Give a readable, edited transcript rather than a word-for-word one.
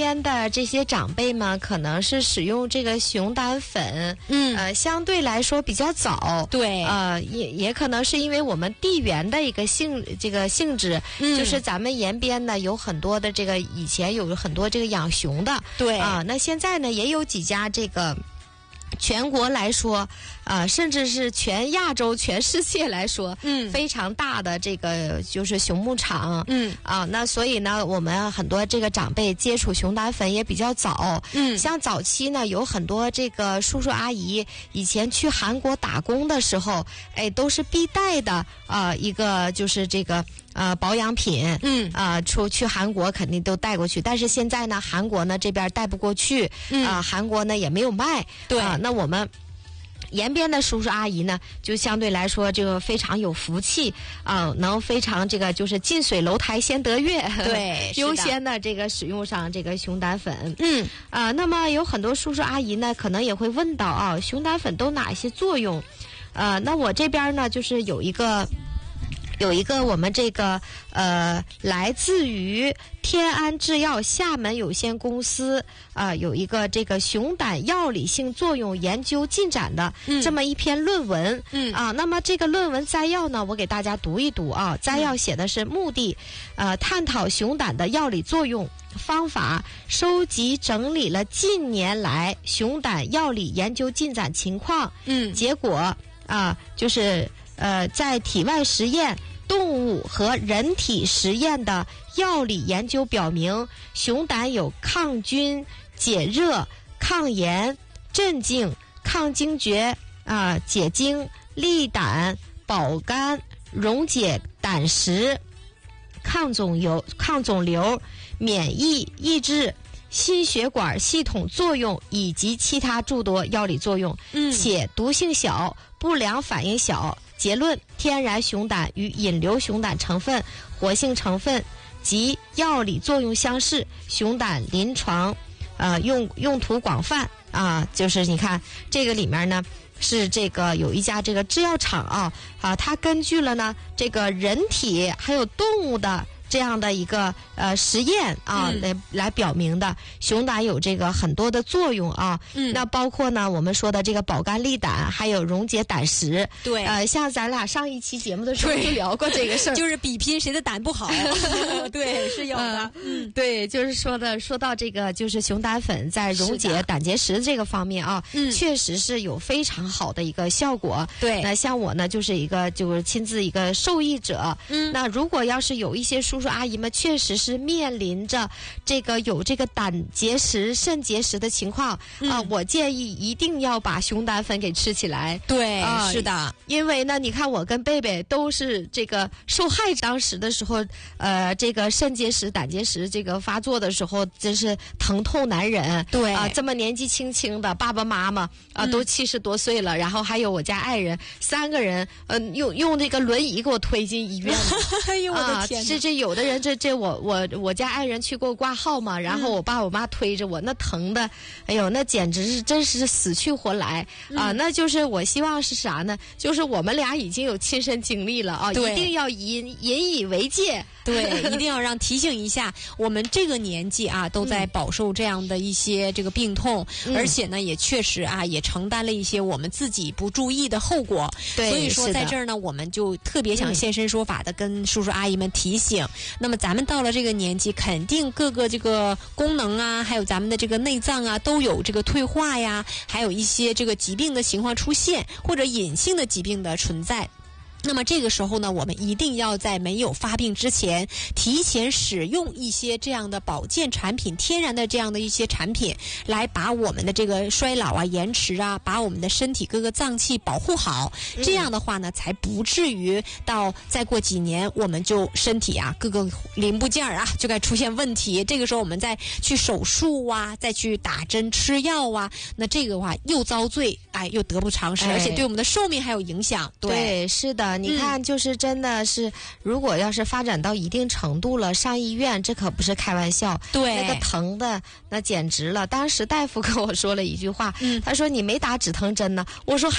边的这些长辈们可能是使用这个熊胆粉，相对来说比较早， 对， 也可能是因为我们地缘的一个性质，就是咱们延边呢有很多的这个以前有很多这个养熊的， 对那现在呢也有几家这个。全国来说，甚至是全亚洲、全世界来说，非常大的这个就是熊牧场，那所以呢，我们很多这个长辈接触熊胆粉也比较早，像早期呢，有很多这个叔叔阿姨以前去韩国打工的时候，都是必带的一个就是这个。保养品，去韩国肯定都带过去，但是现在呢，韩国呢这边带不过去，韩国呢也没有卖， 对， 那我们。延边的叔叔阿姨呢，就相对来说这个非常有福气能非常这个就是近水楼台先得月， 对， 优先的这个使用上这个熊胆粉，那么有很多叔叔阿姨呢，可能也会问到熊胆粉都哪些作用？那我这边呢，就是有一个我们这个来自于天安制药厦门有限公司有一个这个熊胆药理性作用研究进展的这么一篇论文，那么这个论文摘要呢，我给大家读一读摘要写的是目的探讨熊胆的药理作用方法，收集整理了近年来熊胆药理研究进展情况，结果就是在体外实验。动物和人体实验的药理研究表明，熊胆有抗菌、解热、抗炎、镇静、抗惊厥、解痉、利胆、保肝、溶解胆石、抗肿瘤、免疫、抑制、心血管系统作用以及其他诸多药理作用，且毒性小，不良反应小。结论：天然熊胆与引流熊胆成分、活性成分及药理作用相似，熊胆临床用途广泛就是你看这个里面呢是这个有一家这个制药厂它根据了呢这个人体还有动物的这样的一个实验来表明的熊胆有这个很多的作用那包括呢我们说的这个保肝利胆，还有溶解胆石。 对， 像咱俩上一期节目的时候就聊过这个事儿， 就是比拼谁的胆不好。对，是有的。 对，就是说到这个就是熊胆粉在溶解胆结石这个方面确实是有非常好的一个效果。 对， 那像我呢就是亲自一个受益者。那如果要是有一些叔叔阿姨们确实是面临着有这个胆结石、肾结石的情况我建议一定要把熊胆粉给吃起来。 对，是的， 因为呢，你看我跟贝贝都是这个受害，当时的时候，这个肾结石、胆结石这个发作的时候，真是疼痛难忍。 对这么年纪轻轻的爸爸妈妈都70多岁了，然后还有我家爱人，3个人用这个轮椅给我推进医院。 哎呦我的天！ 这有的人我家爱人去给我挂号嘛，然后我爸我妈推着我，那疼的，哎呦，那简直是真是死去活来那就是我希望是啥呢？就是我们俩已经有亲身经历了一定要引以为戒。 对，一定要让提醒一下，我们这个年纪都在饱受这样的一些这个病痛，而且呢，也确实也承担了一些我们自己不注意的后果。 对， 所以说在这儿呢，我们就特别想现身说法的跟叔叔阿姨们提醒。那么咱们到了这个年纪，肯定各个这个功能还有咱们的这个内脏都有这个退化呀，还有一些这个疾病的情况出现，或者隐性的疾病的存在。那么这个时候呢，我们一定要在没有发病之前，提前使用一些这样的保健产品，天然的这样的一些产品，来把我们的这个衰老延迟把我们的身体各个脏器保护好。这样的话呢，才不至于到再过几年，我们就身体各个零部件就该出现问题。这个时候我们再去手术再去打针吃药那这个话又遭罪，又得不偿失，而且对我们的寿命还有影响。 对，是的。你看，就是真的是，如果要是发展到一定程度了，上医院这可不是开玩笑。 对， 那个疼的那简直了。当时大夫跟我说了一句话，他说：“你没打止疼针呢。”我说：“